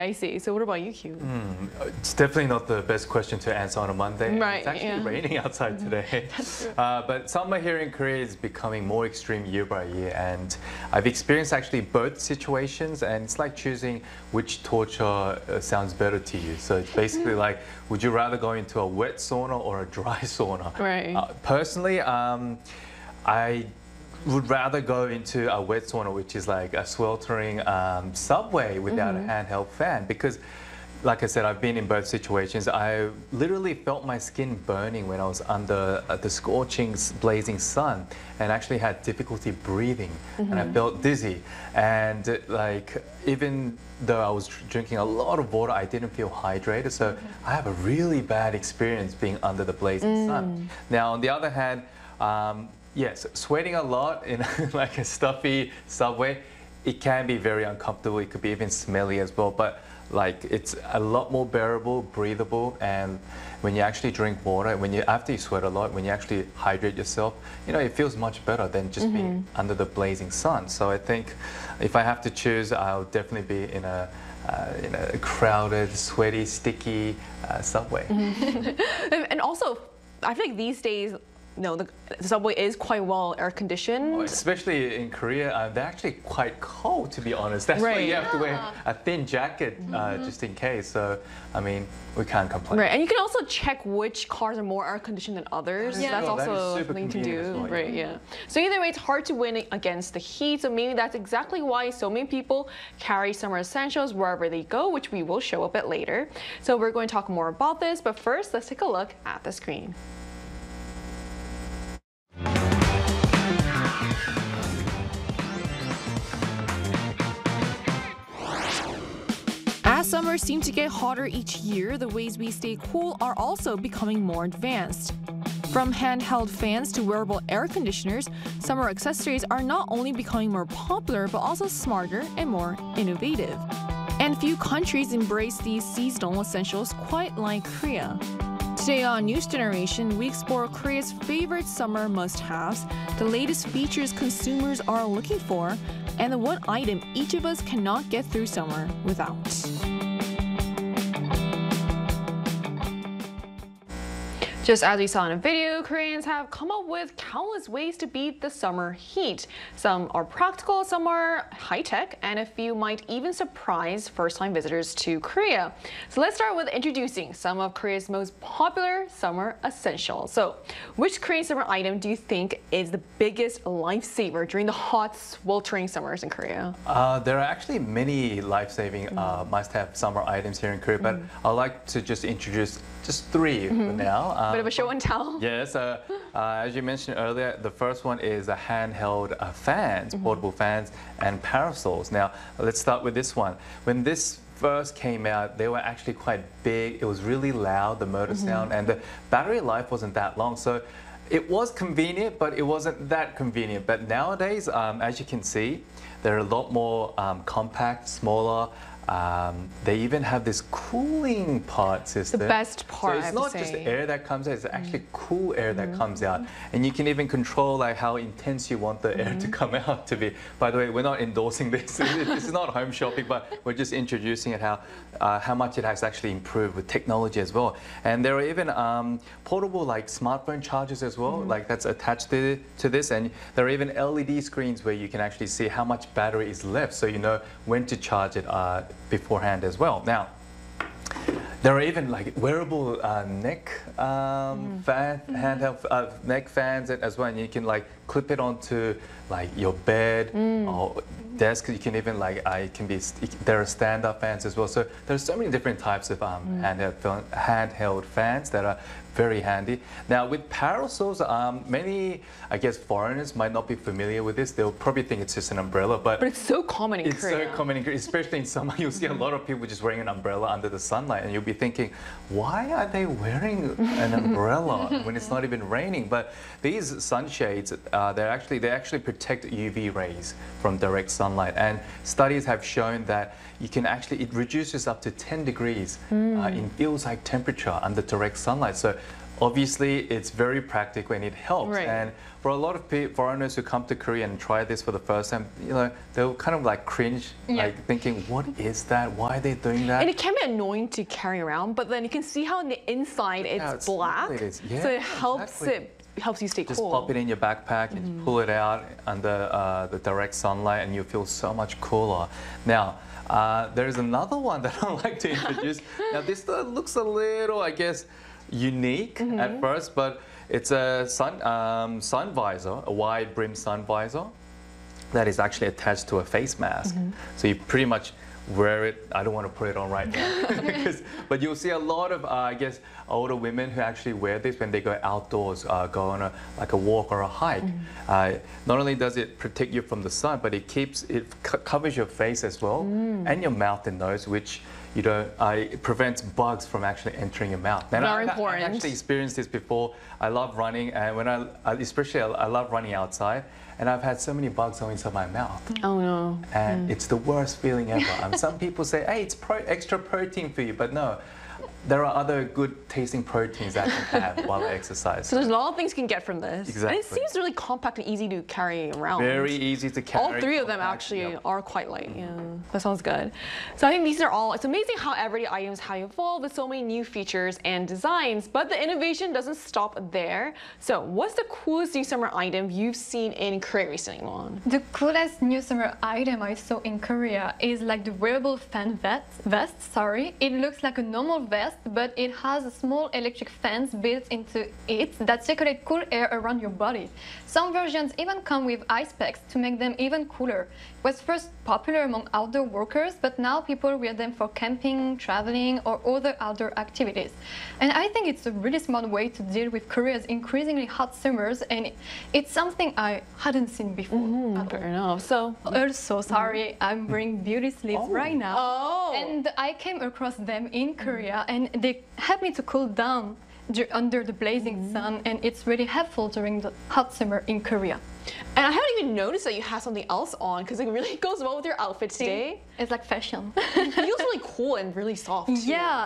I see. So what about you, Hugh? It's definitely not the best question to answer on a Monday. Right, It's actually yeah. raining outside today. That's true. But summer here in Korea is becoming more extreme year by year, and I've experienced actually both situations, and it's like choosing which torture sounds better to you. So it's basically like, would you rather go into a wet sauna or a dry sauna? Right. Personally, I would rather go into a wet sauna, which is like a sweltering subway without a handheld fan, because like I said, I've been in both situations. I literally felt my skin burning when I was under the scorching, blazing sun, and actually had difficulty breathing, and I felt dizzy. And like, even though I was drinking a lot of water, I didn't feel hydrated. So I have a really bad experience being under the blazing sun. Now, on the other hand, yes, sweating a lot in like a stuffy subway, it can be very uncomfortable. It could be even smelly as well, but like it's a lot more bearable, breathable, and when you actually drink water, after you sweat a lot, when you actually hydrate yourself, you know, it feels much better than just being under the blazing sun. So I think if I have to choose, I'll definitely be in a crowded, sweaty, sticky subway. And also, I feel like these days, the subway is quite well air conditioned. Especially in Korea, they're actually quite cold, to be honest. That's why you have to wear a thin jacket just in case. So, I mean, we can't complain. Right, and you can also check which cars are more air conditioned than others. Yeah. That's Oh, that is also super something to do. convenient as well, Right, yeah. So either way, it's hard to win against the heat. So maybe that's exactly why so many people carry summer essentials wherever they go, which we will show a bit later. So we're going to talk more about this, but first, let's take a look at the screen. As summers seem to get hotter each year, the ways we stay cool are also becoming more advanced. From handheld fans to wearable air conditioners, summer accessories are not only becoming more popular but also smarter and more innovative. And few countries embrace these seasonal essentials quite like Korea. Today on News Generation, we explore Korea's favorite summer must-haves, the latest features consumers are looking for, and the one item each of us cannot get through summer without. Just as we saw in a video, Koreans have come up with countless ways to beat the summer heat. Some are practical, some are high-tech, and a few might even surprise first-time visitors to Korea. So let's start with introducing some of Korea's most popular summer essentials. So which Korean summer item do you think is the biggest lifesaver during the hot, sweltering summers in Korea? There are actually many life-saving must-have summer items here in Korea, but I'd like to just introduce just three for now. Bit of a show and tell. Yes, as you mentioned earlier, the first one is a handheld fans, portable fans and parasols. Now, let's start with this one. When this first came out, they were actually quite big. It was really loud, the motor sound, and the battery life wasn't that long. So it was convenient, but it wasn't that convenient. But nowadays, as you can see, they're a lot more compact, smaller. They even have this cooling part system. The best part, So it's not just air that comes out, it's actually cool air that comes out. And you can even control like how intense you want the air to come out to be. By the way, we're not endorsing this. This is not home shopping, but we're just introducing it, how much it has actually improved with technology as well. And there are even portable like smartphone chargers as well, like that's attached to this. And there are even LED screens where you can actually see how much battery is left, so you know when to charge it beforehand as well. Now, there are even like wearable neck handheld neck fans as well, and you can like clip it onto like your bed or desk. You can even like there are stand-up fans as well. So there's so many different types of handheld fans that are very handy. Now with parasols, many I guess foreigners might not be familiar with this. They'll probably think it's just an umbrella, but it's so common in Korea. It's so common in Korea, especially in summer. You'll see a lot of people just wearing an umbrella under the sunlight, and you'll be thinking, why are they wearing an umbrella when it's not even raining? But these sunshades, they actually protect UV rays from direct sunlight, and studies have shown that it reduces up to 10 degrees in feels like temperature under direct sunlight. So obviously it's very practical and it helps. Right. And for a lot of foreigners who come to Korea and try this for the first time, they'll kind of like cringe, like thinking, what is that? Why are they doing that? And it can be annoying to carry around, but then you can see how on the inside it's black, so it helps helps you stay Just cool. pop it in your backpack and pull it out under the direct sunlight, and you feel so much cooler. Now, there's another one that I'd like to introduce. Now, this looks a little, I guess, unique at first, but it's a sun visor, a wide brim sun visor that is actually attached to a face mask. So you pretty much wear it. I don't want to put it on right now, but you'll see a lot of, I guess, older women who actually wear this when they go outdoors, go on a walk or a hike. Not only does it protect you from the sun, but it covers your face as well, and your mouth and nose, which it prevents bugs from actually entering your mouth. And Very important. I've actually experienced this before. I love running, and when I love running outside, and I've had so many bugs go inside my mouth. Oh no. And it's the worst feeling ever. Some people say, hey, it's extra protein for you, but no. There are other good tasting proteins that you can have while I exercise. So there's a lot of things you can get from this. Exactly. And it seems really compact and easy to carry around. Very easy to carry. All three of them actually are quite light. Yeah, that sounds good. So I think these are all, it's amazing how everyday items have evolved with so many new features and designs, but the innovation doesn't stop there. So what's the coolest new summer item you've seen in Korea recently, Won? The coolest new summer item I saw in Korea is like the wearable fan vest. It looks like a normal vest, but it has a small electric fans built into it that circulate cool air around your body. Some versions even come with ice packs to make them even cooler. It was first popular among outdoor workers, but now people wear them for camping, traveling, or other outdoor activities. And I think it's a really smart way to deal with Korea's increasingly hot summers, and it's something I hadn't seen before. Fair enough. So Also, I'm wearing beauty sleeves right now. Oh. And I came across them in Korea, and they help me to cool down under the blazing sun, and it's really helpful during the hot summer in Korea. And I haven't even noticed that you have something else on because it really goes well with your outfit today. It's like fashion. It feels really cool and really soft too. Yeah,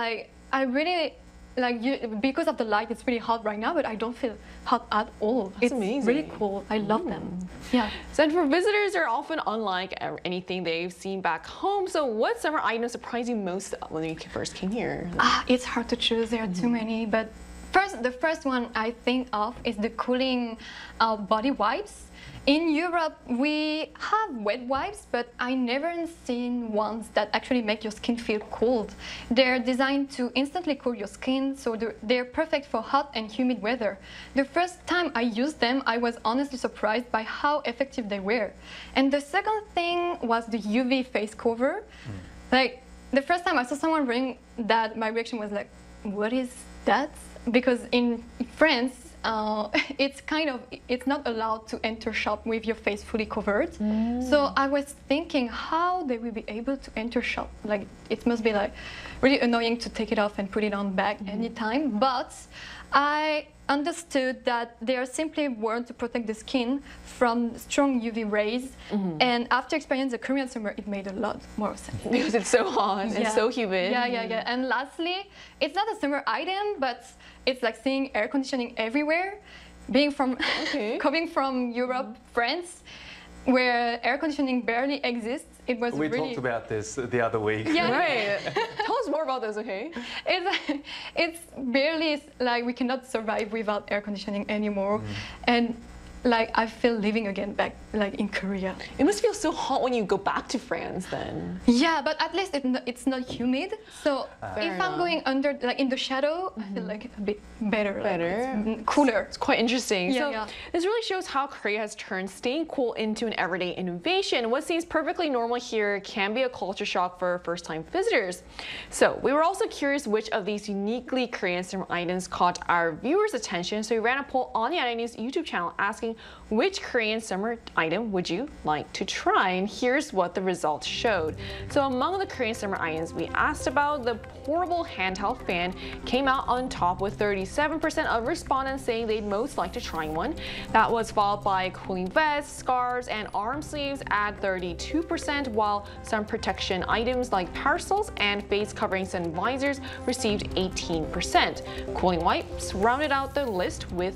I really because of the light, it's really hot right now, but I don't feel hot at all. That's it's amazing. really cool. I love them. Yeah. So and for visitors, they're often unlike anything they've seen back home. So what summer item surprised you most when you first came here? It's hard to choose. There are too many, but the first one I think of is the cooling body wipes. In Europe, we have wet wipes, but I never seen ones that actually make your skin feel cold. They're designed to instantly cool your skin, so they're perfect for hot and humid weather. The first time I used them, I was honestly surprised by how effective they were. And the second thing was the UV face cover. Like, the first time I saw someone wearing that, my reaction was like, what is that? Because in France, it's not allowed to enter shop with your face fully covered. So I was thinking how they will be able to enter shop. Like, it must be like really annoying to take it off and put it on back anytime. But I understood that they are simply worn to protect the skin from strong UV rays. And after experiencing the Korean summer, it made a lot more sense. Because it's so hot and so humid. Yeah. And lastly, it's not a summer item, but it's like seeing air conditioning everywhere. Coming from Europe, France, where air conditioning barely exists, it was We really... talked about this the other week. Yeah. Right. Tell us more about this, okay? It's barely like we cannot survive without air conditioning anymore. And like I feel living again back like in Korea. It must feel so hot when you go back to France then. Yeah, but at least it's not humid. So if I'm going under, like in the shadow, I feel like a bit better. Like it's cooler. It's quite interesting. Yeah, So yeah. this really shows how Korea has turned staying cool into an everyday innovation. What seems perfectly normal here can be a culture shock for first-time visitors. So we were also curious which of these uniquely Korean summer items caught our viewers' attention. So we ran a poll on the INI News YouTube channel asking asking which Korean summer item would you like to try, and here's what the results showed. So among the Korean summer items we asked about, the portable handheld fan came out on top with 37% of respondents saying they'd most like to try one. That was followed by cooling vests, scarves, and arm sleeves at 32%, while sun protection items like parasols and face coverings and visors received 18%. Cooling wipes rounded out the list with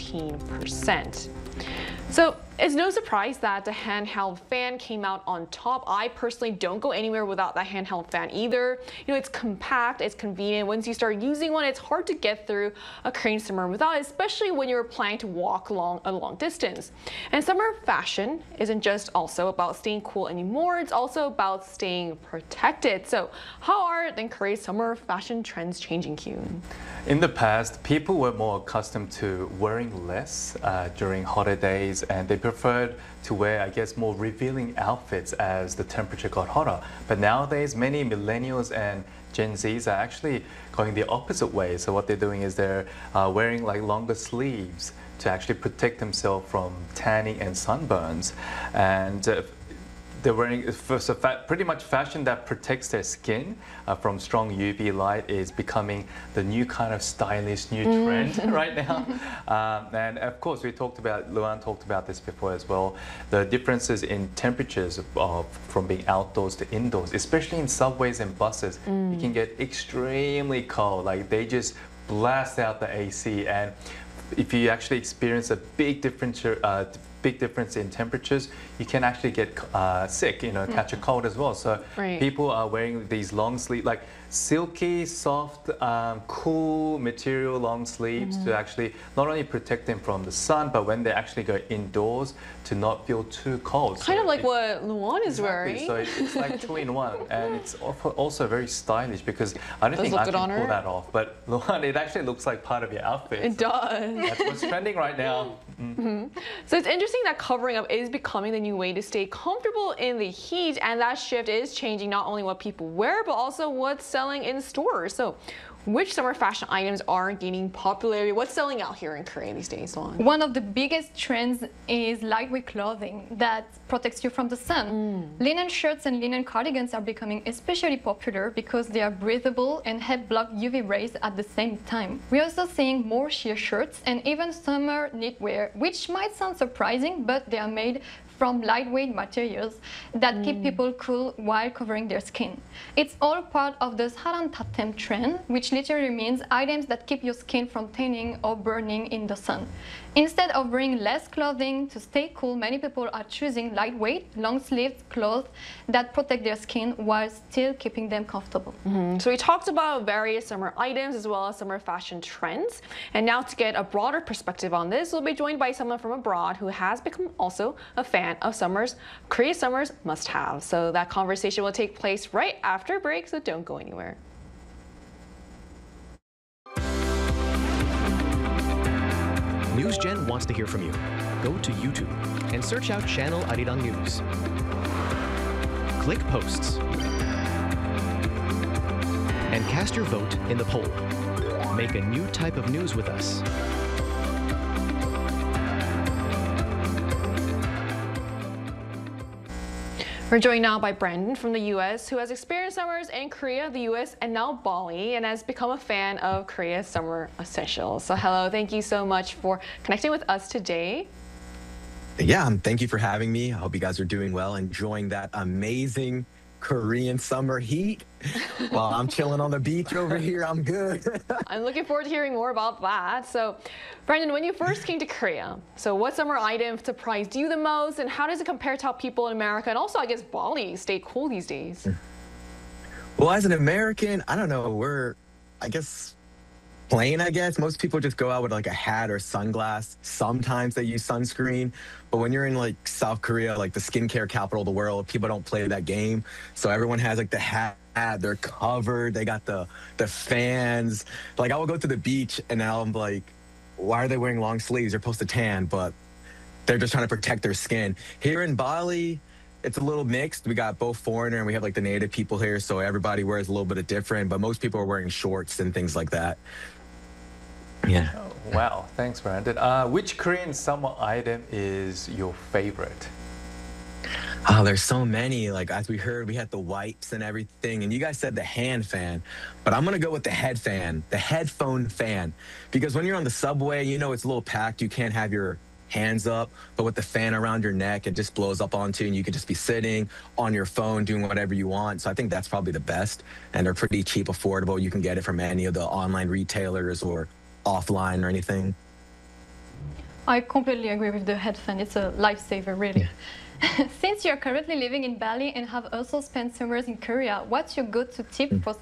13%. So it's no surprise that the handheld fan came out on top. I personally don't go anywhere without that handheld fan either. You know, it's compact, it's convenient. Once you start using one, it's hard to get through a Korean summer without it, especially when you're planning to walk along a long distance. And summer fashion isn't just also about staying cool anymore, it's also about staying protected. So how are then Korea's summer fashion trends changing, Kyun? In the past, people were more accustomed to wearing less during hotter days, and they preferred to wear, I guess, more revealing outfits as the temperature got hotter. But nowadays, many millennials and Gen Zs are actually going the opposite way. So what they're doing is they're wearing like longer sleeves to actually protect themselves from tanning and sunburns. And they're wearing pretty much fashion that protects their skin from strong UV light is becoming the new kind of stylish new trend right now. And of course, Luan talked about this before as well, the differences in temperatures from being outdoors to indoors, especially in subways and buses. You can get extremely cold, like they just blast out the AC, and if you actually experience a big difference in temperatures, you can actually get sick, catch a cold as well. So people are wearing these long sleeve, like silky, soft, cool material long sleeves to actually not only protect them from the sun, but when they actually go indoors to not feel too cold. Kind of like what Luan is wearing. So it's like 2-in-1, and it's also very stylish because I don't think I can pull that off. But Luan, it actually looks like part of your outfit. It does. That's what's trending right now. So it's interesting that covering up is becoming the new way to stay comfortable in the heat, and that shift is changing not only what people wear, but also what's selling in stores. So which summer fashion items are gaining popularity? What's selling out here in Korea these days, Luan? One of the biggest trends is lightweight clothing that protects you from the sun. Linen shirts and linen cardigans are becoming especially popular because they are breathable and help block UV rays at the same time. We're also seeing more sheer shirts and even summer knitwear, which might sound surprising, but they are made from lightweight materials that keep people cool while covering their skin. It's all part of the 사랑타템 trend, which literally means items that keep your skin from tanning or burning in the sun. Instead of wearing less clothing to stay cool, many people are choosing lightweight, long-sleeved clothes that protect their skin while still keeping them comfortable. So we talked about various summer items as well as summer fashion trends. And now to get a broader perspective on this, we'll be joined by someone from abroad who has become also a fan of Korea's summer's must-have. So that conversation will take place right after break, so don't go anywhere. NewsGen wants to hear from you. Go to YouTube and search out Channel Arirang News. Click Posts and cast your vote in the poll. Make a new type of news with us. We're joined now by Brandon from the U.S., who has experienced summers in Korea, the U.S., and now Bali, and has become a fan of Korea's summer essentials. So hello, thank you so much for connecting with us today. Yeah, thank you for having me. I hope you guys are doing well, enjoying that amazing Korean summer heat. While I'm chilling on the beach over here, I'm good. I'm looking forward to hearing more about that. So, Brandon, when you first came to Korea, so what summer item surprised you the most, and how does it compare to how people in America, and also I guess Bali, stay cool these days? Well, as an American, I don't know, I guess, plain, I guess. Most people just go out with like a hat or sunglass. Sometimes they use sunscreen. But when you're in like South Korea, like the skincare capital of the world, people don't play that game. So everyone has like the hat, they're covered, they got the fans. Like I will go to the beach and now I'm like, why are they wearing long sleeves? They're supposed to tan, but they're just trying to protect their skin. Here in Bali, it's a little mixed. We got both foreigner and we have like the native people here. So everybody wears a little bit of different, but most people are wearing shorts and things like that. Yeah. Wow, thanks, Brandon. Which Korean summer item is your favorite? Oh, there's so many. Like as we heard, we had the wipes and everything, and you guys said the hand fan, but I'm gonna go with the head fan, the headphone fan, because when you're on the subway, you know it's a little packed. You can't have your hands up, but with the fan around your neck, it just blows up onto you, and you can just be sitting on your phone doing whatever you want. So I think that's probably the best, and they're pretty cheap, affordable. You can get it from any of the online retailers or offline or anything. I completely agree with the head fan. It's a lifesaver, really. Yeah. Since you're currently living in Bali and have also spent summers in Korea, what's your go-to tip for